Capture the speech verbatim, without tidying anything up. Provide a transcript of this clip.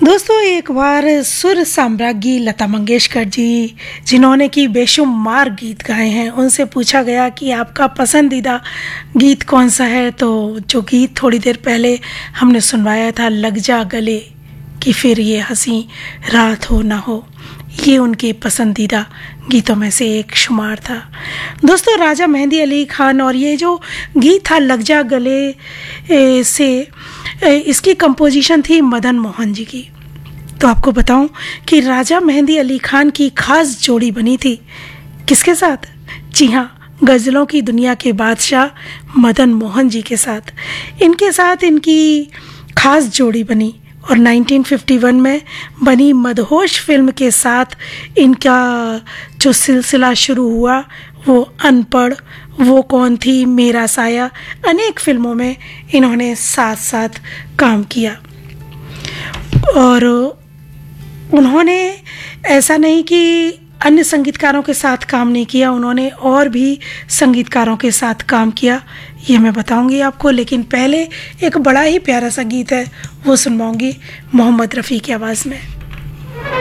दोस्तों, एक बार सुर साम्राज्ञी लता मंगेशकर जी, जिन्होंने की बेशुमार गीत गाए हैं, उनसे पूछा गया कि आपका पसंदीदा गीत कौन सा है। तो जो गीत थोड़ी देर पहले हमने सुनवाया था, लग जा गले कि फिर ये हंसी रात हो ना हो, ये उनके पसंदीदा गीतों में से एक शुमार था। दोस्तों, राजा मेहंदी अली खान, और ये जो गीत था लग जा गले से, इसकी कंपोजिशन थी मदन मोहन जी की। तो आपको बताऊं कि राजा मेहंदी अली खान की खास जोड़ी बनी थी किसके साथ? जी हाँ, गज़लों की दुनिया के बादशाह मदन मोहन जी के साथ। इनके साथ इनकी खास जोड़ी बनी और उन्नीस सौ इक्यावन में बनी मदहोश फिल्म के साथ इनका जो सिलसिला शुरू हुआ वो अनपढ़, वो कौन थी, मेरा साया, अनेक फिल्मों में इन्होंने साथ साथ काम किया। और उन्होंने ऐसा नहीं कि अन्य संगीतकारों के साथ काम नहीं किया, उन्होंने और भी संगीतकारों के साथ काम किया, ये मैं बताऊंगी आपको। लेकिन पहले एक बड़ा ही प्यारा सा गीत है, वो सुनवाऊंगी मोहम्मद रफ़ी की आवाज़ में।